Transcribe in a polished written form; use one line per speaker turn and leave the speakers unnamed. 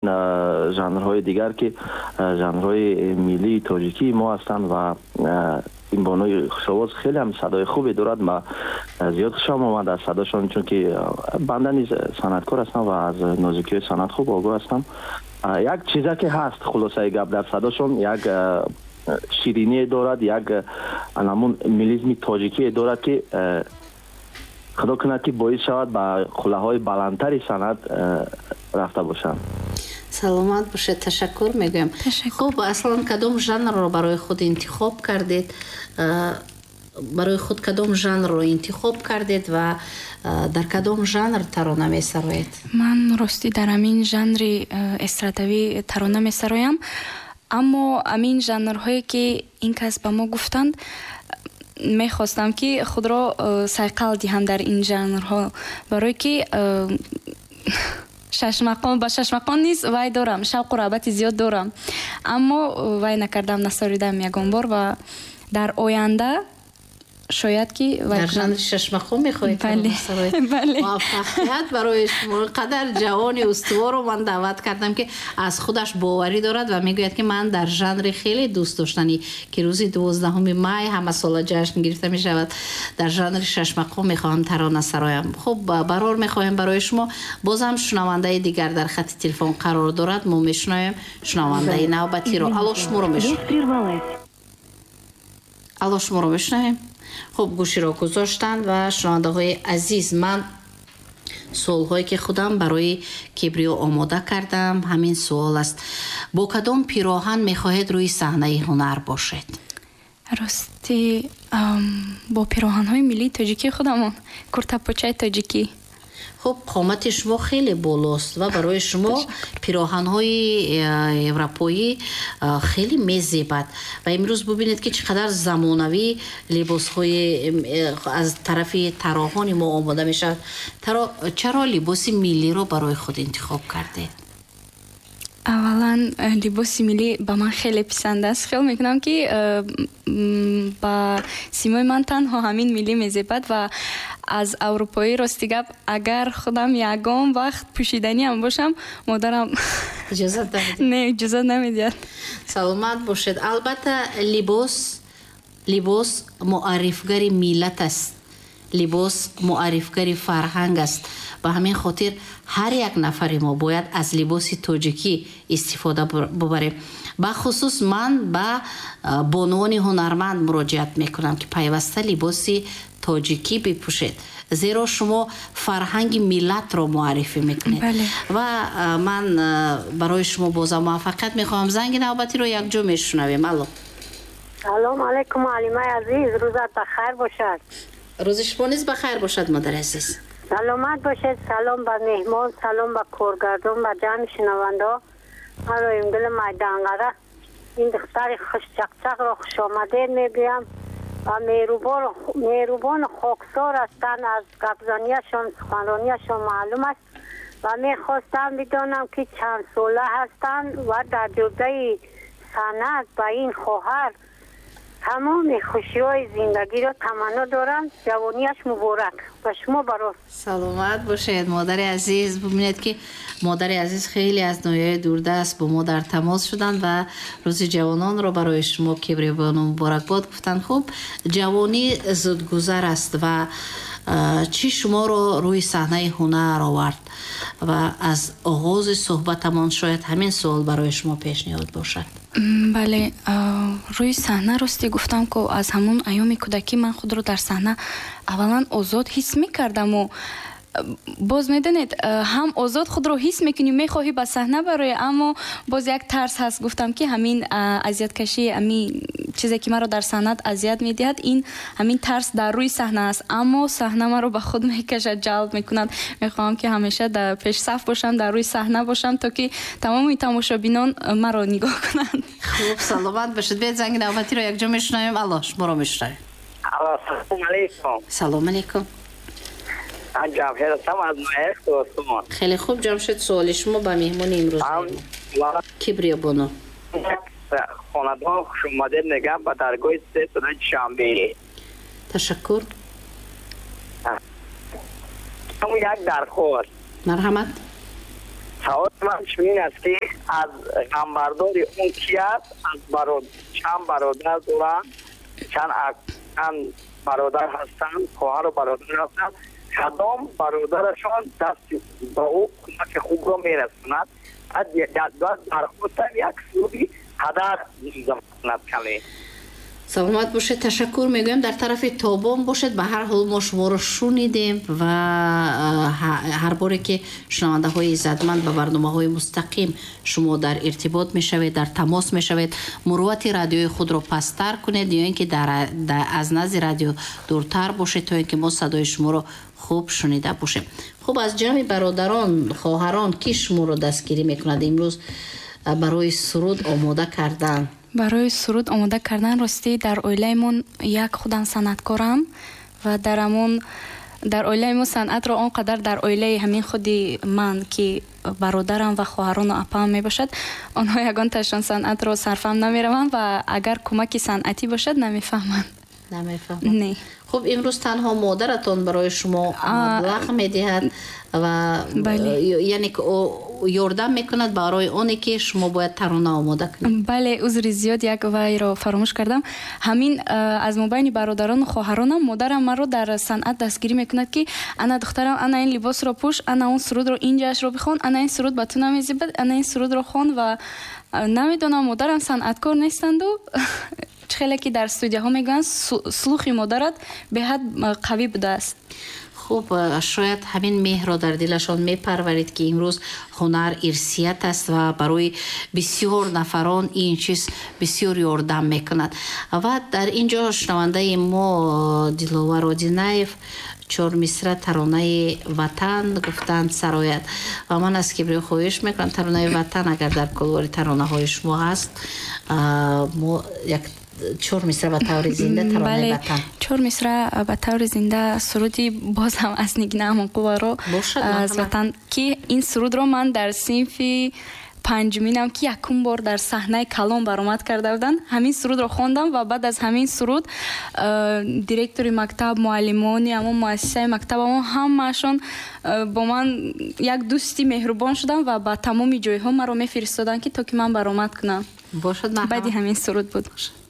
ژانرهای دیگر که ژانرهای ملی تاجیکی ما هستند و این بانوی خوش‌آواز خیلی هم صدای خوبی دارد. ما زیاد خوشم آمد از صداشون، چون که بنده نیز صنعتکار هستم و از نازکی صنعت خوب آگاه هستم. یک چیزی که هست خلاصه گپ در صداشون، یک شیرینی دارد، یک نمون میلیزم تاجیکی دارد که خدا کند که باعث شود به خلاهای بلندتری صنعت رفته باشند.
سلامت باشید. تشکر میگویم. خب اصلا کدام ژانر رو برای خود انتخاب کردید؟ برای خود کدام ژانر رو انتخاب کردید و در کدام ژانر ترانه میسراید؟
من راستی در همین ژانر استراداوی ترانه میسرایم، اما همین ژانرهایی که این کس به ما گفتند میخواستم که خود را سایقل دهم در این ژانرها، برای که ششمقان با ششمقان نیست وای دارم، شوق و رغبت زیاد دارم، اما وای نکردم، نساریدم یگان بار و در آینده شاید که
در ژانر ششمقان میخواهید.
بله.
موفقیت برای شما. قدر جوان استوار رو من دعوت کردم که از خودش باوری دارد و میگوید که من در ژانر خیلی دوست داشتنی که روز 12 می همه سال جشن گرفته می شود در ژانر ششمقان میخواهم ترانه سرایم. خب برار میخوایم برای شما. بازم شنونده دیگر در خط تلفن قرار دارد، ما میشنویم شنونده نوبتی رو. الو شما رو میشنویم. الو شما رو میشنویم. خب گوشی را گذاشتند و شنونده های عزیز، من سوال هایی که خودم برای کبریو آماده کردم همین سوال است: با کدام پیراهن میخواهید روی صحنه هنر باشید؟
راستی با پیراهن های ملی تاجیکی خودمون، کرتا پوچای تاجیکی.
خب قامت شما خیلی بالاست و برای شما پیراهن های اروپایی خیلی میزیبد و امروز ببینید که چقدر زمانوی لباس های از طرف طراحان ما آماده میشد. چرا لباس ملی رو برای خود انتخاب کردید؟
اولا لباس ملی با من خیلی پسند است. خیال میکنم که با سیمای من تنها همین ملی میزیبد و از اروپایی راستی گپ اگر خودم یگان وقت پوشیدنی هم باشم مادرم
اجازه نمیده.
نه اجازه نمیده.
سلامت باشید. البته لباس معرفگری ملت است، لباس معرفگری فرهنگ است. به همین خاطر هر یک نفر ما باید از لباس تاجیکی استفاده ببریم. بخصوص من به بانوان هنرمند مراجعت میکنم که پیوسته لباس تاجیکی بپوشید، زیرا شما فرهنگ ملت رو معرفی میکنید.
بله.
و من برای شما بازم موفقیت میخوام. زنگ نوبتی رو یک جا میشنویم. الو.
سلام علیکم معلمه عزیز، روزت بخیر باشد.
روز شما نیز بخیر باشد مادر عزیز.
سلامت باشید. سلام به مهمان، سلام به کارگردان، به جمع شنونده. من رویم دل میدانقره این دختر خوش چقچق را خوش آمدید میگویم و مهربان خاکسار هستند. از گپزنیشان سخنرانیشان معلوم است و میخواستم بدانم که چند ساله هستند و در جلوی صنعت به این خواهر تمام خوشی‌های زندگی را تمنا دارم. جوانیش مبارک. و شما برای
سلامت باشید مادر عزیز. ببینید که مادر عزیز خیلی از ناحیه‌های دوردست با ما در تماس شدند و روز جوانان را برای شما کبریو بانو مبارکباد گفتند. خب جوانی زودگذر است و چی شما رو روی صحنه هنر آورد؟ و از آغاز صحبتمان شاید همین سوال برای شما پیشنهاد باشد.
بله، روی صحنه راستی گفتم که از همون ایام کودکی من خود رو در صحنه اولا آزاد حس میکردم و باز میدونید هم آزاد خود رو حس میکنی میخواهی به صحنه برای، اما باز یک ترس هست. گفتم که همین اذیت کشی، همین چیزی که مرا در صحنه اذیت میدهد، این همین ترس در روی صحنه است، اما صحنه مرا به خود میکشد، جلب میکند. میخوام که همیشه در پیش صف باشم، در روی صحنه باشم تا که تمام تماشابینان مرا نگاه کنند.
خوب سلامت باشید. بیاید زنگ نوبتی رو یک جا میشنویم. الله شما رو میشنویم.
سلام علیکم.
سلام علیکم.
جمشید هستم از نایخ.
خیلی خوب جمشید، سوال شما به مهمون امروز کبریو بانو.
خاندان خوش اومدید میگم به درگاه 3 سال شنبه.
تشکر.
یک درخواست.
مرحمت.
سوال من چنین است که از غمبرداری اون کی است؟ از چند برادر دارن؟ چند برادر هستند؟ خواهر و برادر هستند؟ کدام برادرشان دست با او کمک خوب را میرساند؟ در خود یک سودی هدر میزند کلی.
سلامت باشید. تشکر میگویم. در طرف تابان باشید. به هر حال ما شما رو شنیدیم و هر باره که شنونده های عزتمند به برنامه های مستقیم شما در ارتباط میشوید، در تماس میشوید، مروت رادیوی خود رو پستر کنید یا اینکه از نزد رادیو دورتر باشید تا اینکه ما صدای شما رو خوب شنیده باشیم. خب از جمع برادران خواهران کی شما رو دستگیری میکند امروز برای سرود آماده کردن؟
برای سرود آماده کردن راستی در اویله‌مون یک خودم صنعتکارم و در اویله‌مون صنعت رو آنقدر در اویله همین خودی من که برادرم و خواهران و اپام میباشد آنها یگان تشان صنعت رو صرفم نمیروند و اگر کمک صنعتی باشد نمیفهمند. نه.
خب امروز تنها مادرتون برای شما مبلغ میدهد و یعنی یاردم میکند برای اونی که شما باید ترانه آماده کنید؟
بله، عذر زیاد یک وای را فراموش کردم. همین از مابین برادران و خواهرانم مادرم مرا در صنعت دستگیری میکند که انا دخترم انا این لباس را پوش، انا اون سرود رو اینجاش رو بخوان، انا این سرود به تو نمیزیبد، انا این سرود رو خوان و نمیدونم مادرم صنعتکار نیستند و خیلی که در استودیوها میگن سلوخ مادرت به حد قوی بوده است.
خب شاید همین مهر را در دلشان میپرورید که امروز هنر ارثیت است و برای بسیار نفران این چیز بسیار یاردم میکند. و در اینجا شنونده ما دلاور آدینایف 4 مصرع ترانه وطن گفتند سرایت و من از کبریو خواهش میکنم ترانه وطن اگر در کلوار ترانه های شما هست ما یک 4 مصرع به طور زنده ترانه وطن.
4 مصرع به طور زنده سرودی باز هم از نگینه همون قوارو از وطن که این سرود رو من در صنف پنجمینم که یکم بار در صحنه کلام برآمد کرده بودن همین سرود رو خواندم و بعد از همین سرود دیرکتور مکتب، معلمانی همون مؤسسه مکتب همشون با من یک دوستی مهربان شدن و با تمام جای ها مرا میفرستادن که تا که من برآمد کنم.
باشد.
بعد همین سرود بود.